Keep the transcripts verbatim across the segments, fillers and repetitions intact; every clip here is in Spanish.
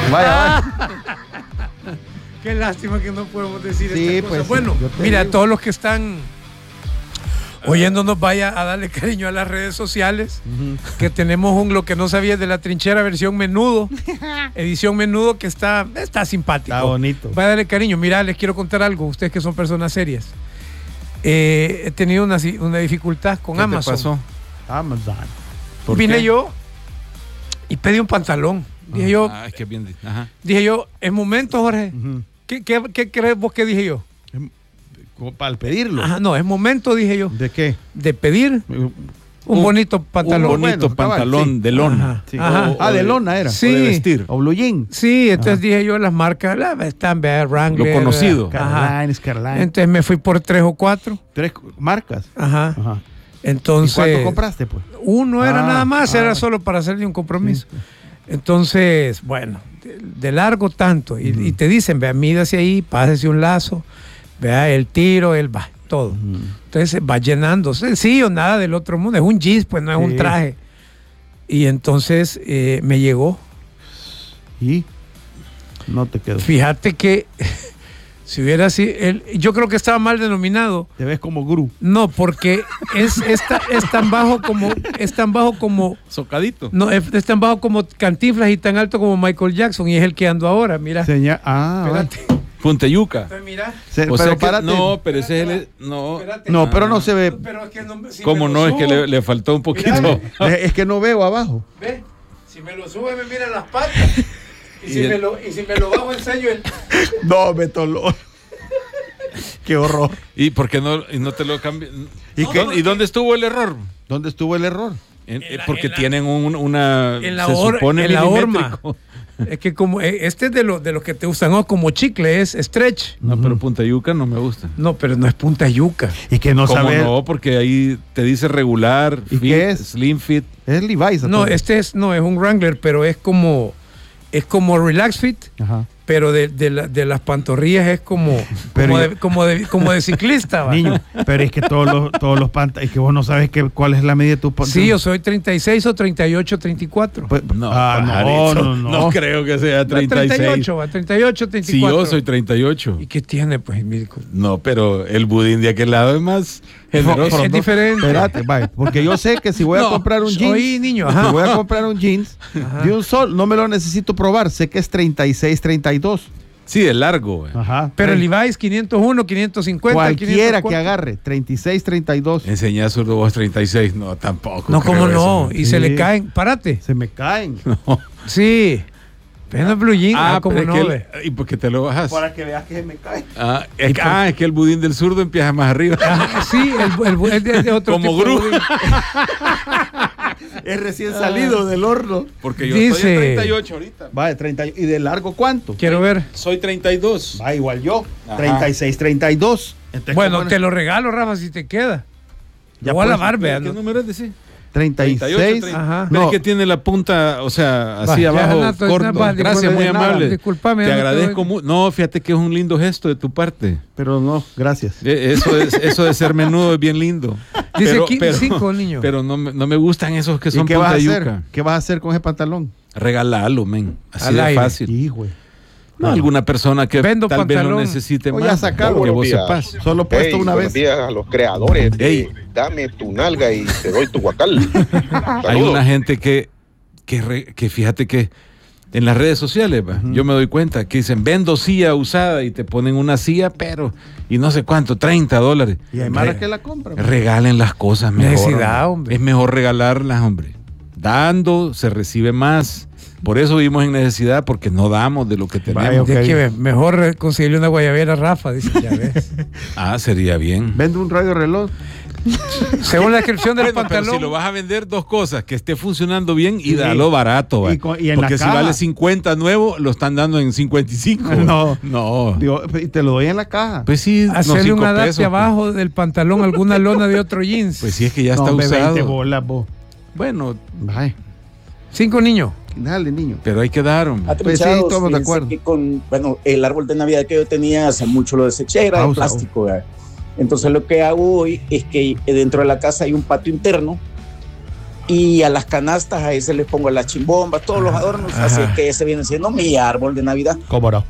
Vaya, Qué lástima que no podemos decir sí, estas pues, cosas. Bueno, mira, digo. Todos los que están oyéndonos, vaya a darle cariño a las redes sociales, uh-huh. que tenemos un Lo que no sabías de la trinchera versión menudo, edición menudo, que está, está simpático. Está bonito. Vaya a darle cariño. Mira, les quiero contar algo, ustedes que son personas serias. Eh, he tenido una, una dificultad con ¿Qué Amazon. te pasó? Amazon. Vine qué? yo y pedí un pantalón. Dije yo, ah, es que bien, ajá. dije yo, es momento, Jorge. Uh-huh. ¿Qué, qué, ¿Qué crees vos que dije yo? Para pedirlo. Ajá, no, es momento, dije yo. ¿De qué? De pedir un, un bonito pantalón. Un bonito bueno, pantalón cabal, sí. de lona. Ajá, sí. Ajá. O, o ah, de, de lona era. Sí. O de vestir. O blue jean. Sí, entonces ajá. dije yo, las marcas la, están, vea, Wrangler. Lo conocido. Carolines, Carolines. Entonces me fui por tres o cuatro. ¿Tres marcas? Ajá. Ajá. Entonces, ¿y cuánto compraste, pues? Uno era ah, nada más, ah, era solo para hacerle un compromiso. Sí. Entonces, bueno, de, de largo tanto. Y, uh-huh. y te dicen, vea, mídase ahí, pásese un lazo, vea el tiro, el va. Todo. Uh-huh. Entonces va llenando. Sencillo, nada del otro mundo. Es un jeans, pues no es sí. un traje. Y entonces eh, me llegó. ¿Y? No te quedó. Fíjate que si hubiera así, el, yo creo que estaba mal denominado. Te ves como gurú. No, porque es, es, es tan bajo como, es tan bajo como. Socadito. No, es, es tan bajo como Cantinflas y tan alto como Michael Jackson. Y es el que ando ahora, mira. Seña, ah, espérate. Vale. Punteyuca. Mira. Se, o pero sea que, no, pero ese es el. No, no ah, pero no se ve. Pero es que no, si ¿cómo no? Subo, es que le, le faltó un poquito. Mira, es que no veo abajo. Ve, si me lo sube, me miran las patas. Y, y, si, el... me lo, y si me lo bajo, enseño el. No, me toló. Qué horror. ¿Y por qué no, y no te lo cambié? ¿Y, no, ¿Y dónde estuvo el error? ¿Dónde estuvo el error? En, en la, porque en tienen un, una. En la, se or, supone en la horma. Es que como este es de los de los que te gustan, ¿no? Como chicle, es stretch. No, uh-huh. pero punta yuca no me gusta. No, pero no es punta yuca. Y que no sabe. No, porque ahí te dice regular, ¿y fit, qué es? Slim fit. Es Levi's. No, este es no es un Wrangler, pero es como es como relax fit. Ajá. Pero de, de, la, de las pantorrillas es como pero como, yo, de, como, de, como de ciclista. ¿va? Niño, pero es que todos los todos los pantalones, es que vos no sabes que, cuál es la medida de tu pantalón. Sí, yo soy treinta y seis o treinta y ocho, treinta y cuatro. Pues, no, ah, no, no, no, no creo que sea treinta y seis. treinta y ocho, va, treinta y ocho, treinta y cuatro. Sí, yo soy treinta y ocho. ¿Y qué tiene, pues, Mirko? No, pero el budín de aquel lado es más generoso. Es diferente. Espérate, vaya, porque yo sé que si voy no, a comprar un jeans, oí, niño, si voy a comprar un jeans ajá. de un sol, no me lo necesito probar, sé que es treinta y seis, treinta y dos. Sí, de largo. Ajá. Pero el Levi's quinientos uno, quinientos cincuenta. Cualquiera quinientos cuatro. Que agarre, treinta y seis, treinta y dos. Enseñá zurdo vos treinta y seis. No, tampoco. No, ¿cómo no? Eso. Y sí. se le caen. Párate. Se me caen. No. Sí. Pero el blue jean. Ah, ah ¿cómo pero no? Es que el, ¿y por qué te lo bajas? Para que veas que se me caen. Ah, es, que, ah, es que el budín del zurdo empieza más arriba. Ah, sí, el, el, el, el de otro como tipo gru. De es recién salido del horno. Porque yo dice, estoy en treinta y ocho ahorita. Va, de treinta. ¿Y de largo cuánto? Quiero ver. Soy treinta y dos. Va, igual yo. Ajá. treinta y seis, treinta y dos. Entonces, bueno, te lo regalo, Rafa, si te queda. Ya voy a lavar, vean. ¿Qué número es de sí? treinta y seis. Ajá. No. Es que tiene la punta, o sea, así va, abajo, ya, no, corto. No, gracias, muy nada, amable. Disculpame. Te no agradezco te mucho. No, fíjate que es un lindo gesto de tu parte. Pero no, gracias. Eso, es, eso de ser menudo es bien lindo. Dice pero, pero, cinco, niño. Pero no, no me gustan esos que son qué vas punta a hacer? yuca. ¿Qué vas a hacer con ese pantalón? Regalalo, men. Así Al de aire. fácil. Sí, güey. No, alguna persona que Vendo tal pantalón. vez lo necesite Voy más. a sacarlo. Que vos días. sepas. Solo puesto hey, una buenos vez. días a los creadores de Hey. Dame tu nalga y te doy tu guacal. Hay una gente que, que, re, que fíjate que en las redes sociales, uh-huh. yo me doy cuenta que dicen, vendo silla usada y te ponen una silla, pero, y no sé cuánto, treinta dólares. Y hay más que la compran. Regalen las cosas mejor. Necesidad, hombre. Es mejor regalarlas, hombre. Dando se recibe más. Por eso vivimos en necesidad, porque no damos de lo que tenemos. Vaya, okay. que mejor conseguirle una guayabera a Rafa, dice, ya ves. Ah, sería bien. Vende un radio reloj. Según la descripción del bueno, pantalón. pero si lo vas a vender, dos cosas, que esté funcionando bien y sí. dalo barato. ¿va? Y con, y en porque la si caja. vale cincuenta nuevo, lo están dando en cincuenta y cinco. No. No. Digo, y te lo doy en la caja. Pues sí, hacerle no, un adapte pesos, abajo pues. del pantalón, alguna lona de otro jeans. Pues sí, es que ya no, está usado. veinte bolas, vos. Bueno. Bye. Cinco niños. Dale, niño. Pero hay que dar, hombre. Pues sí, estamos de acuerdo. Que con, bueno, el árbol de Navidad que yo tenía, hace mucho lo deseché, era Pausa, de plástico. ¿verdad? Entonces lo que hago hoy es que dentro de la casa hay un patio interno Y a las canastas ahí se les pongo las chimbombas, todos los adornos, Ajá. así que ese viene siendo mi árbol de Navidad. ¿Cómo no?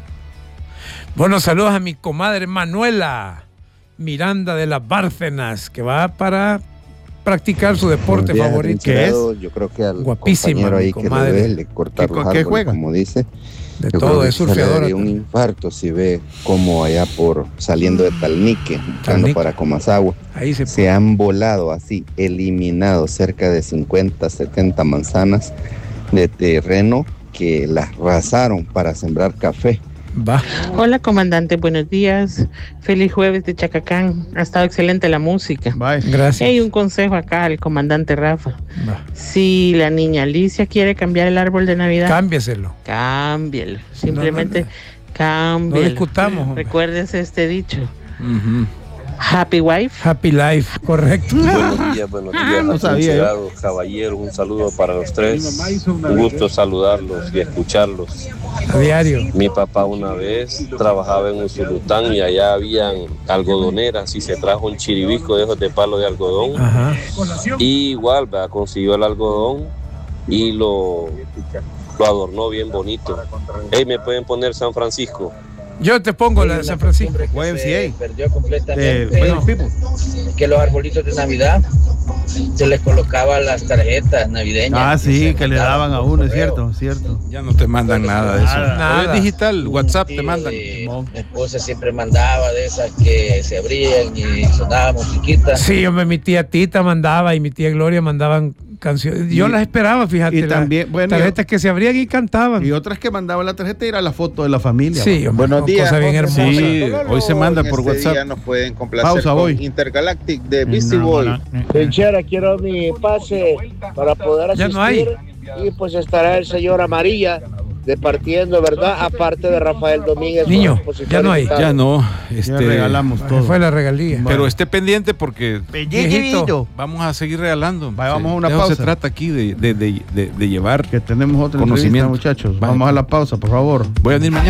Bueno, saludos a mi comadre Manuela Miranda de las Bárcenas, que va para practicar su deporte Buenos días, favorito. ¿Qué es? Yo creo que al Guapísima, compañero mi ahí que le comadre. duele cortar ¿Qué- los qué árboles, juega? como dice. De Yo todo, creo que es se le surfeadora. daría un infarto si ve como allá por saliendo de Talnique, buscando Talnique. para Comasagua, Ahí se se han volado así, eliminado cerca de cincuenta, setenta manzanas de terreno que las razaron para sembrar café. va. Hola comandante, buenos días. Feliz jueves de Chacacán. Ha estado excelente la música. Bye. Gracias. Hay un consejo acá al comandante Rafa. Va. Si la niña Alicia quiere cambiar el árbol de Navidad, Cámbieselo. cámbielo. Simplemente No, no, cámbielo. No discutamos, hombre. Recuérdese este dicho. Ujú. Happy wife. Happy life, correcto. Buenos días, buenos días, No sabía yo. atrincherados, caballeros, un saludo para los tres. Un gusto saludarlos y escucharlos. A diario. Mi papá una vez trabajaba en Usulután y allá habían algodoneras y se trajo un chiribisco de esos de palo de algodón. Ajá. Y igual, ¿verdad? Consiguió el algodón y lo, lo adornó bien bonito. Hey, ¿me pueden poner San Francisco? Yo te pongo la de San Francisco. Y M C A. Perdió completamente. De Bueno People. Que los arbolitos de Navidad se les colocaba las tarjetas navideñas. Ah, sí, se que le mandaban daban a por uno, es correo. cierto, cierto. Ya no te mandan nada de eso. Nada. Todo es digital, Un WhatsApp te tío mandan. de Mi esposa siempre mandaba de esas que se abrían y sonaban musiquitas. Sí, hombre, mi tía Tita mandaba y mi tía Gloria mandaban canciones. Yo Y- las esperaba, fíjate. y las también, bueno, tarjetas que se abrían y cantaban. Y otras que mandaban la tarjeta era la foto de la familia. Sí, va. hombre, Buenos son días, cosas bien José. hermosas. Sí, hoy se manda por En este WhatsApp. día nos pueden complacer Pausa, con voy. Intergalactic de Beastie Boy. Trinchera, quiero mi pase para poder Ya asistir. no hay. Y pues estará el señor Amarilla departiendo, ¿verdad? Aparte de Rafael Domínguez. Niño, expositor ya no hay. invitado. Ya no. Ya Este, regalamos Se todo. fue la regalía. Pero esté pendiente porque Viejito. vamos a seguir regalando. Vaya, vamos a una de eso pausa. se trata aquí de, de, de, de- de llevar. Que tenemos otra entrevista, Conocimiento. muchachos. Vaya. Vamos a la pausa, por favor. Voy a venir mañana.